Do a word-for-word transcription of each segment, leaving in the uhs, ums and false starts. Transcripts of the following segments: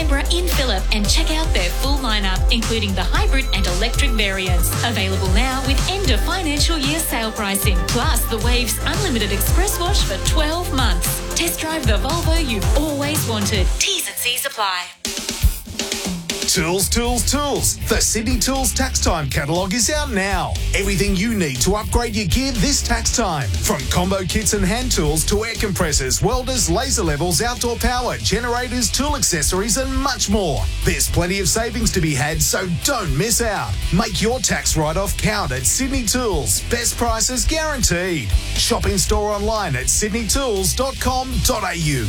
Canberra in Phillip and check out their full lineup, including the hybrid and electric variants. Available now with end of financial year sale pricing, plus the Waves Unlimited Express Wash for twelve months. Test drive the Volvo you've always wanted. T's and C's apply. Tools, tools, tools. The Sydney Tools Tax Time catalogue is out now. Everything you need to upgrade your gear this tax time. From combo kits and hand tools to air compressors, welders, laser levels, outdoor power, generators, tool accessories and much more. There's plenty of savings to be had, so don't miss out. Make your tax write-off count at Sydney Tools. Best prices guaranteed. Shop in store online at sydney tools dot com dot a u.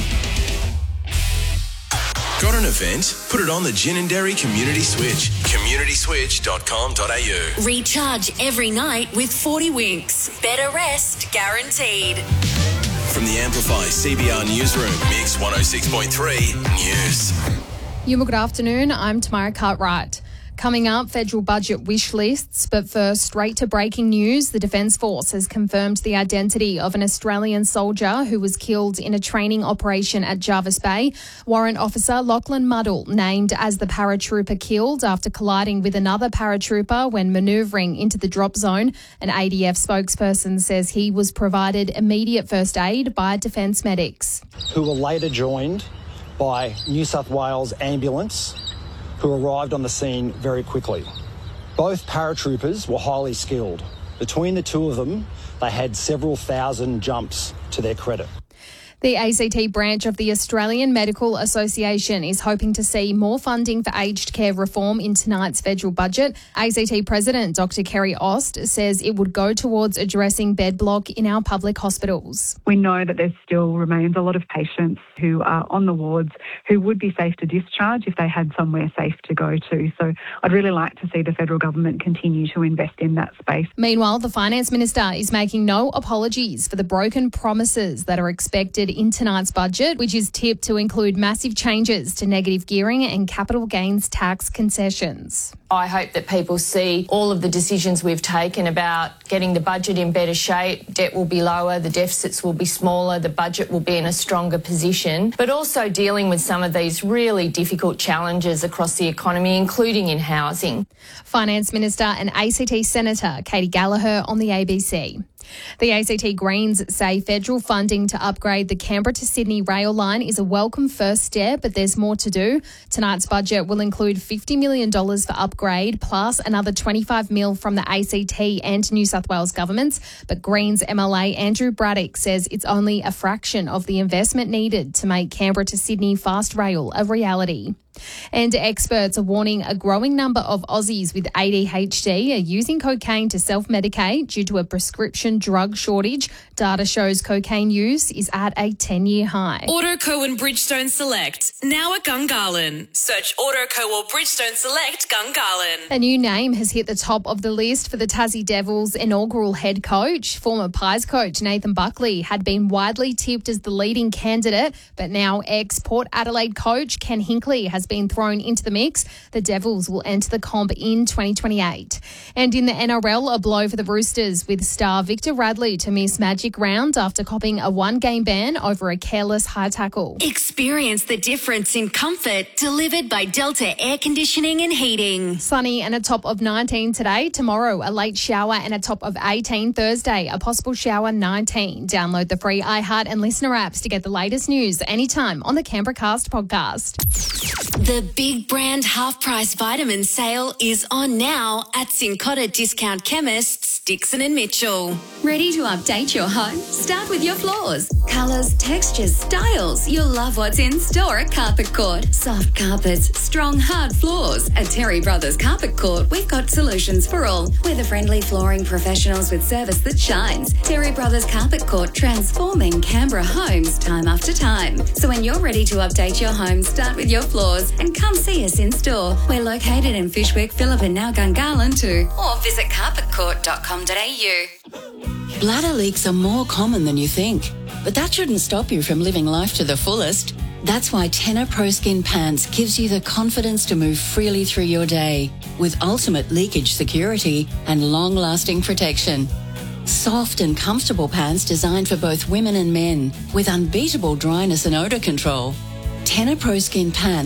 Got an event? Put it on the Gin and Dairy Community Switch. community switch dot com dot a u. Recharge every night with forty winks. Better rest guaranteed. From the Amplify C B R Newsroom, Mix one oh six point three News. You good afternoon. I'm Tamara Cartwright. Coming up, federal budget wish lists, but first, straight to breaking news. The Defence Force has confirmed the identity of an Australian soldier who was killed in a training operation at Jervis Bay. Warrant Officer Lachlan Muddle named as the paratrooper killed after colliding with another paratrooper when manoeuvring into the drop zone. An A D F spokesperson says he was provided immediate first aid by Defence medics. Who were later joined by New South Wales ambulance, who arrived on the scene very quickly. Both paratroopers were highly skilled. Between the two of them, they had several thousand jumps to their credit. The A C T branch of the Australian Medical Association is hoping to see more funding for aged care reform in tonight's federal budget. A C T President Doctor Kerry Ost says it would go towards addressing bed block in our public hospitals. We know that there still remains a lot of patients who are on the wards who would be safe to discharge if they had somewhere safe to go to. So I'd really like to see the federal government continue to invest in that space. Meanwhile, the Finance Minister is making no apologies for the broken promises that are expected in tonight's budget, which is tipped to include massive changes to negative gearing and capital gains tax concessions. I hope that people see all of the decisions we've taken about getting the budget in better shape. Debt will be lower, the deficits will be smaller, the budget will be in a stronger position, but also dealing with some of these really difficult challenges across the economy, including in housing. Finance Minister and A C T Senator Katie Gallagher on the A B C. The A C T Greens say federal funding to upgrade the Canberra to Sydney rail line is a welcome first step, but there's more to do. Tonight's budget will include fifty million dollars for upgrade, plus another twenty-five mil from the A C T and New South Wales governments. But Greens M L A Andrew Braddock says it's only a fraction of the investment needed to make Canberra to Sydney fast rail a reality. And experts are warning a growing number of Aussies with A D H D are using cocaine to self-medicate due to a prescription drug shortage. Data shows cocaine use is at a ten-year high. Autoco and Bridgestone Select, now at Gungahlin. Search Autoco or Bridgestone Select Gungahlin. A new name has hit the top of the list for the Tassie Devils inaugural head coach. Former Pies coach Nathan Buckley had been widely tipped as the leading candidate, but now ex-Port Adelaide coach Ken Hinkley has been thrown into the mix. The Devils will enter the comp in twenty twenty-eight. And in the N R L, a blow for the Roosters with star Victor Radley to miss Magic Round after copping a one-game ban over a careless high tackle. Experience the difference in comfort delivered by Delta Air Conditioning and Heating. Sunny and a top of nineteen today. Tomorrow, a late shower and a top of eighteen. Thursday, a possible shower nineteen. Download the free iHeart and Listener apps to get the latest news anytime on the Canberra Cast podcast. The Big Brand half-price vitamin sale is on now at Cincotta Discount Chemists, Dixon and Mitchell. Ready to update your home? Start with your floors. Colours, textures, styles. You'll love what's in store at Carpet Court. Soft carpets, strong, hard floors. At Terry Brothers Carpet Court, we've got solutions for all. We're the friendly flooring professionals with service that shines. Terry Brothers Carpet Court, transforming Canberra homes time after time. So when you're ready to update your home, start with your floors and come see us in store. We're located in Fishwick, Phillip and now Gungahlin too. Or visit carpet court dot com dot a u. Bladder leaks are more common than you think, but that shouldn't stop you from living life to the fullest. That's why Tenor Pro Skin Pants gives you the confidence to move freely through your day with ultimate leakage security and long-lasting protection. Soft and comfortable pants designed for both women and men with unbeatable dryness and odour control. Tenor Pro Skin Pants